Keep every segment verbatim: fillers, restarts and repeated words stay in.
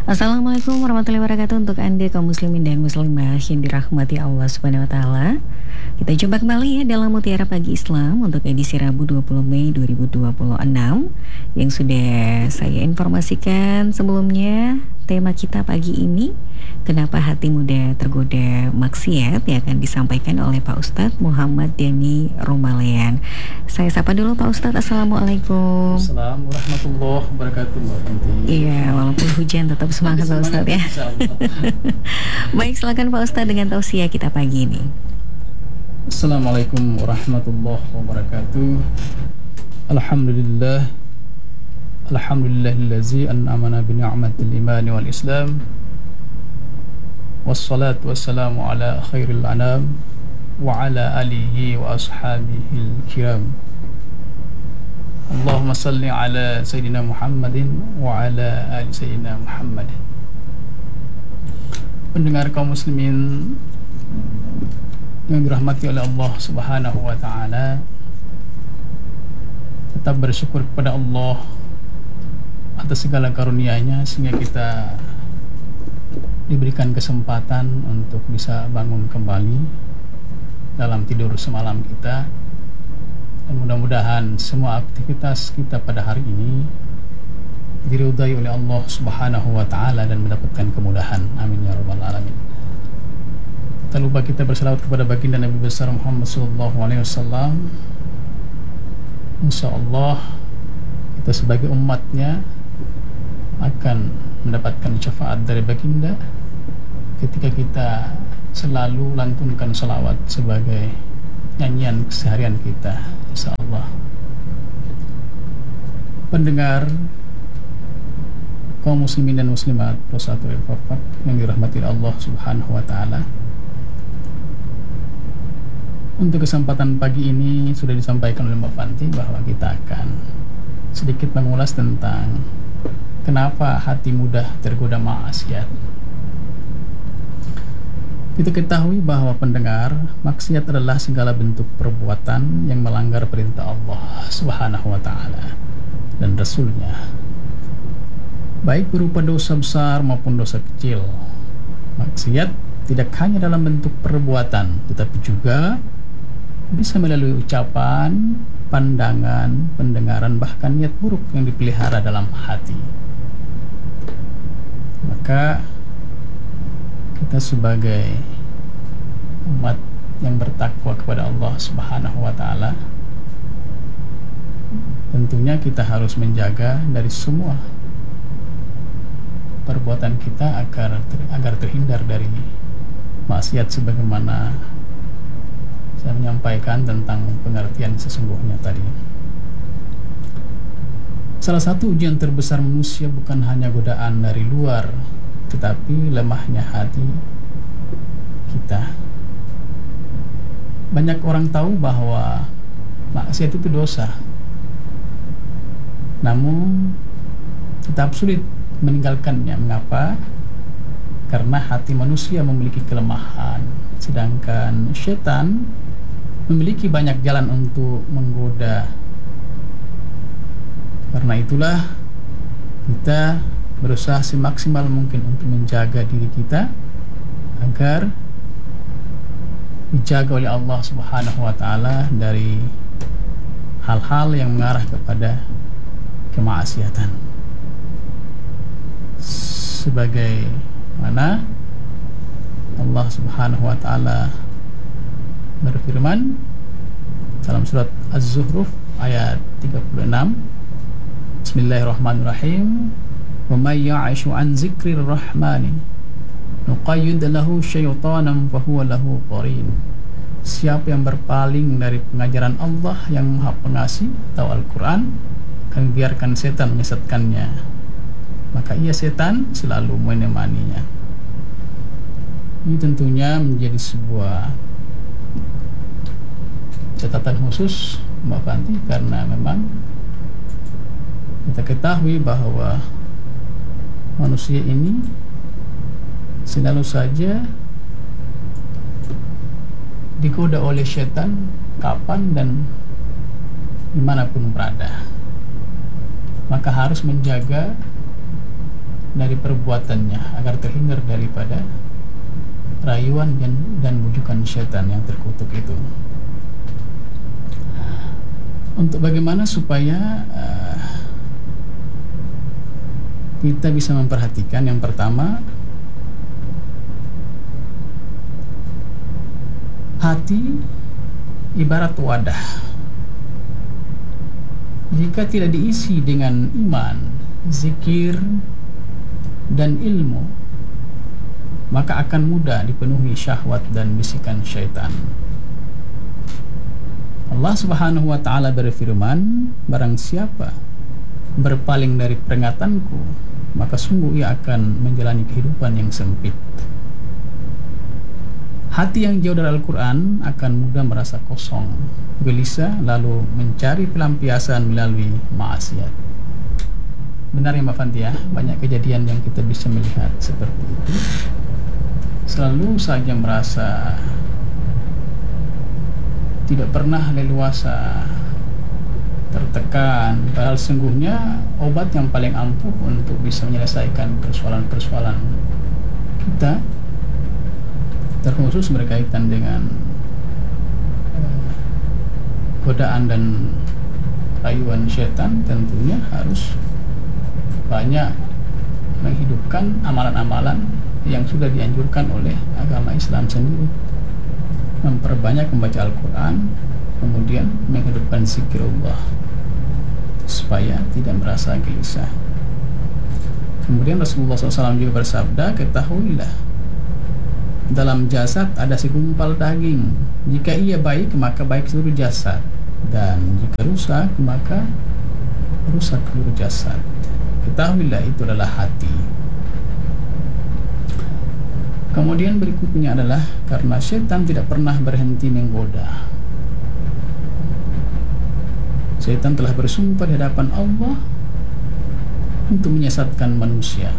Assalamualaikum warahmatullahi wabarakatuh untuk Anda kaum muslimin dan muslimah yang dirahmati Allah Subhanahu wa taala. Kita jumpa kembali ya dalam Mutiara Pagi Islam untuk edisi Rabu dua puluh Mei dua ribu dua puluh enam yang sudah saya informasikan sebelumnya. Tema kita pagi ini, kenapa hati mudah tergoda maksiat, yang akan disampaikan oleh Pak Ustadz Muhammad Denny Rumalean. Saya sapa dulu Pak Ustadz. Assalamualaikum. Assalamualaikum warahmatullahi wabarakatuh, Mbak Fanti. Iya, walaupun hujan tetap semangat Pak Ustadz ya. Baik, silakan Pak Ustadz dengan tausiah kita pagi ini. Assalamualaikum warahmatullahi wabarakatuh. Alhamdulillah. Alhamdulillahillazi an'amana bi ni'matil imani wal islam. Wassalatu wassalamu ala khairil anam wa ala alihi wa ashabihil kiram. Allahumma salli ala Sayyidina Muhammadin wa ala ali Sayyidina Muhammad. Pendengar kaum muslimin yang dirahmati oleh Allah Subhanahu wa taala, tetap bersyukur kepada Allah atas segala karunia-Nya sehingga kita diberikan kesempatan untuk bisa bangun kembali dalam tidur semalam kita. Dan mudah-mudahan semua aktivitas kita pada hari ini diridhai oleh Allah Subhanahu wa taala dan mendapatkan kemudahan. Amin ya rabbal alamin. Tak lupa kita bersalawat kepada baginda Nabi besar Muhammad sallallahu alaihi wasallam. Insyaallah kita sebagai umatnya akan mendapatkan syafaat dari baginda ketika kita selalu lantunkan salawat sebagai nyanyian keseharian kita, insyaallah. Pendengar kaum muslimin dan muslimat Rosatul Fafak yang dirahmati Allah Subhanahu wa taala, untuk kesempatan pagi ini sudah disampaikan oleh Mbak Fanti bahwa kita akan sedikit mengulas tentang kenapa hati mudah tergoda maksiat. Kita ketahui bahwa pendengar, maksiat adalah segala bentuk perbuatan yang melanggar perintah Allah Subhanahu wa taala dan Rasul-Nya, baik berupa dosa besar maupun dosa kecil. Maksiat tidak hanya dalam bentuk perbuatan, tetapi juga bisa melalui ucapan, pandangan, pendengaran, bahkan niat buruk yang dipelihara dalam hati. Maka kita sebagai umat yang bertakwa kepada Allah Subhanahu wa taala, tentunya kita harus menjaga dari semua perbuatan kita agar agar terhindar dari maksiat, sebagaimana saya menyampaikan tentang pengertian sesungguhnya tadi. Salah satu ujian terbesar manusia bukan hanya godaan dari luar, tetapi lemahnya hati kita. Banyak orang tahu bahwa maksiat itu dosa, namun tetap sulit meninggalkannya. Mengapa? Karena hati manusia memiliki kelemahan, sedangkan setan memiliki banyak jalan untuk menggoda. Karena itulah kita berusaha semaksimal mungkin untuk menjaga diri kita agar dijaga oleh Allah Subhanahu wa taala dari hal-hal yang mengarah kepada kemaksiatan. Sebagai mana Allah Subhanahu wa taala berfirman dalam surat Az-Zukhruf ayat tiga puluh enam, Bismillahirrahmanirrahim, wa may ya'ishu an dzikrir rahmani nuqayyid lahu syaitanan fahuwa lahu qarin. Siapa yang berpaling dari pengajaran Allah yang Maha Pengasih atau Al-Quran, kami biarkan setan menyesatkannya, maka ia setan selalu menemaninya. Ini tentunya menjadi sebuah catatan khusus Mbak Fanti, karena memang kita ketahui bahwa manusia ini selalu saja digoda oleh setan kapan dan dimanapun berada. Maka harus menjaga dari perbuatannya agar terhindar daripada rayuan dan, dan bujukan syaitan yang terkutuk itu. Untuk bagaimana supaya uh, kita bisa memperhatikan, yang pertama, hati ibarat wadah. Jika tidak diisi dengan iman, zikir, dan ilmu, maka akan mudah dipenuhi syahwat dan bisikan syaitan. Allah Subhanahu wa ta'ala berfirman, barang siapa berpaling dari peringatanku, maka sungguh ia akan menjalani kehidupan yang sempit. Hati yang jauh dari Al-Quran akan mudah merasa kosong, gelisah, lalu mencari pelampiasan melalui maksiat. Benar ya Mbak Fanti ya, banyak kejadian yang kita bisa melihat seperti itu. Selalu saja merasa tidak pernah leluasa, tertekan, padahal sungguhnya obat yang paling ampuh untuk bisa menyelesaikan persoalan-persoalan kita, terkhusus berkaitan dengan uh, godaan dan rayuan syaitan, tentunya harus banyak menghidupkan amalan-amalan yang sudah dianjurkan oleh agama Islam sendiri. Memperbanyak membaca Al-Quran, kemudian menghidupkan zikirullah supaya tidak merasa gelisah. Kemudian Rasulullah shallallahu alaihi wasallam juga bersabda, ketahuilah dalam jasad ada segumpal daging, jika ia baik maka baik seluruh jasad, dan jika rusak maka rusak seluruh jasad. Ketahuilah itu adalah hati. Kemudian berikutnya adalah karena syaitan tidak pernah berhenti menggoda. Syaitan telah bersumpah di hadapan Allah untuk menyesatkan manusia.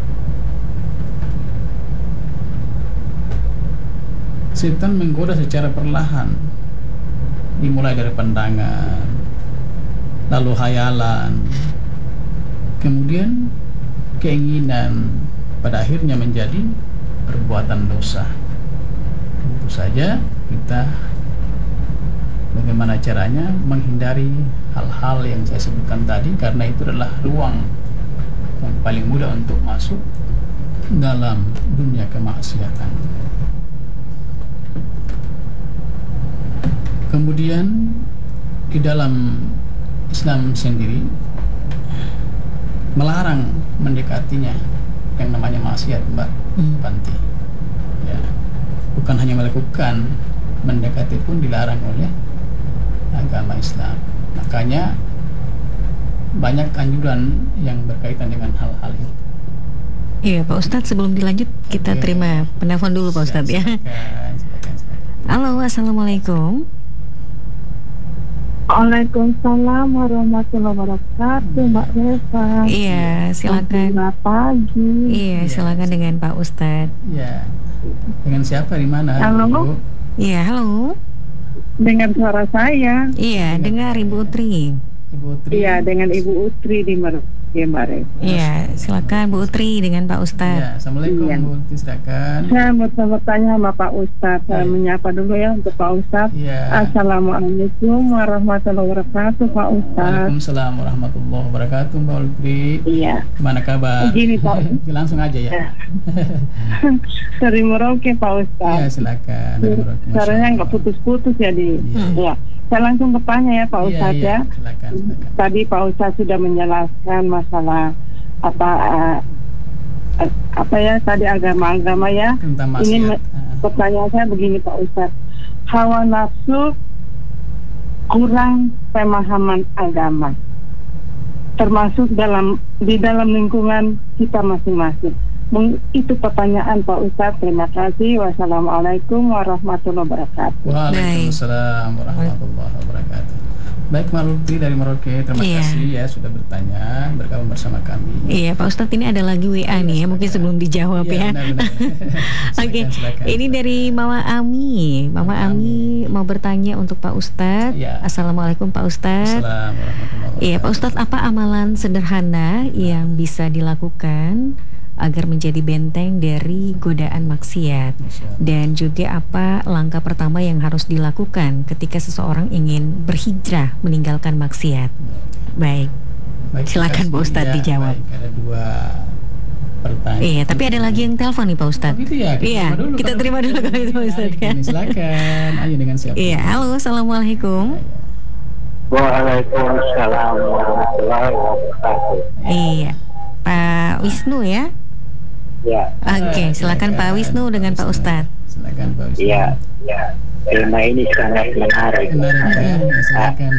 Syaitan menggoda secara perlahan, dimulai dari pandangan, lalu hayalan, kemudian keinginan, pada akhirnya menjadi perbuatan dosa. Tentu saja kita bagaimana caranya menghindari hal-hal yang saya sebutkan tadi, karena itu adalah ruang yang paling mudah untuk masuk dalam dunia kemaksiatan. Kemudian di dalam Islam sendiri melarang mendekatinya yang namanya maksiat, Mbak hmm. Panti. Ya, bukan hanya melakukan, mendekati pun dilarang oleh agama Islam. Makanya banyak anjuran yang berkaitan dengan hal-hal itu. Iya Pak Ustadz, sebelum dilanjut kita Oke. terima penelpon dulu Pak Ustadz ya. Silakan, silakan, silakan. Halo, assalamualaikum. Waalaikumsalam warahmatullahi wabarakatuh, Mbak Reva. Iya, silakan. Selamat pagi. Iya, silakan ya. Dengan Pak Ustadz. Iya. Dengan siapa, di mana? Halo. Iya, halo. Dengan suara saya. Iya, dengar Ibu Utri. Ibu Utri. Iya, dengan Ibu Utri di Mer- ya, Mbak Reva. Iya, silakan Bu Utri dengan Pak Ustadz. Iya, assalamualaikum iya. Bu Utri, silakan. Saya mau bertanya sama Pak Ustadz. Saya Hai. menyapa dulu ya untuk Pak Ustadz. Iya. Assalamualaikum warahmatullahi wabarakatuh, Pak Ustadz. Waalaikumsalam warahmatullahi wabarakatuh, Mbak Utri. Iya. Gimana kabar? Begini Pak. Langsung aja ya. Dari Merauke, Pak Ustadz. Iya, silakan. Caranya nggak putus-putus ya di. Iya. Ya. Saya langsung bertanya ya Pak Ustadz iya, iya. ya. Silakan, silakan. Tadi Pak Ustadz sudah menjelaskan masalah apa uh, uh, apa ya tadi agama-agama ya. Tentang maksiat. Ini me- pertanyaan saya begini Pak Ustadz. Hawa nafsu kurang pemahaman agama, termasuk dalam di dalam lingkungan kita masing-masing. Itu pertanyaan Pak Ustadz. Terima kasih. Wassalamualaikum warahmatullahi wabarakatuh. Waalaikumsalam warahmatullahi wabarakatuh. Baik, Mak Lutfi dari Merauke, terima Iya. kasih ya sudah bertanya, bergabung bersama kami. Iya Pak Ustadz, ini ada lagi W A nih ya, mungkin sebelum dijawab Iya, ya. benar-benar. Oke, Silakan, silakan. ini dari Mama Ami. Mama Mama Ami mau bertanya untuk Pak Ustadz. Iya. Assalamualaikum Pak Ustadz. Assalamualaikum warahmatullahi Iya Pak Ustadz, apa amalan sederhana yang bisa dilakukan agar menjadi benteng dari godaan maksiat? Masya Allah. Dan juga apa langkah pertama yang harus dilakukan ketika seseorang ingin berhijrah meninggalkan maksiat? Baik. Baik, Silakan, terima Pak Ustadz, kasih. dijawab. Baik, ada dua pertanyaan. Iya, tapi ada lagi yang telepon nih Pak Oh, Ustadz. gitu ya. Iya, terima dulu. kita Kalau terima dulu kalau itu Pak Ustadz ya. Baik, ini silakan. Ayo dengan siapa? Iya, halo, assalamualaikum. Waalaikumsalam warahmatullahi wabarakatuh. Iya, Pak Wisnu ya. Ya, Oke, silakan Pak Wisnu dengan Pak Ustadz. Silakan Pak Wisnu. ya, ya. Tema ini sangat menarik. Menarik ya. Ya, silakan.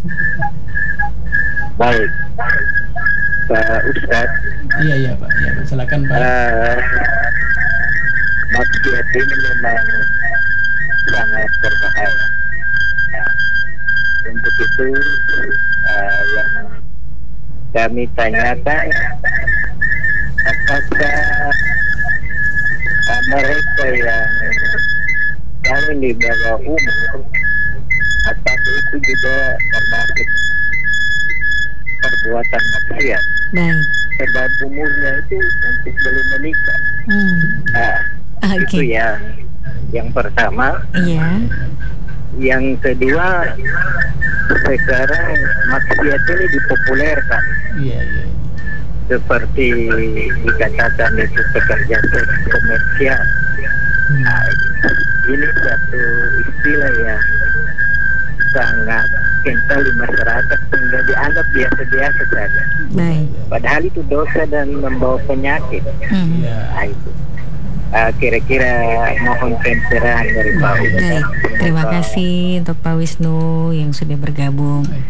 Baik, Pak Ustadz, Iya, iya Pak. Iya, Pak. Silakan Pak. eh, maksiat ini memang sangat berbahaya. Ya. Untuk itu, eh, yang kami tanyakan, apakah eh, mereka yang kami di bawah umur, apakah itu juga termasuk perbuatan maksiat? Baik. Sebab umurnya itu untuk belum menikah. Hmm. Nah, Oke. itu yang yang pertama. Iya. Yang kedua, sekarang maksiat ini dipopulerkan. Iya, iya. Seperti dikatakan itu pekerja seks komersial. Hmm. Nah, ini satu istilah yang sangat kental di masyarakat sehingga dianggap biasa-biasa saja. Baik. Padahal itu dosa dan membawa penyakit. Hmm. Iya. Nah, itu. Ah, kira-kira mohon pencerahan dari Pak Ustadz. Baik. Terima kasih untuk Pak Wisnu yang sudah bergabung. Baik.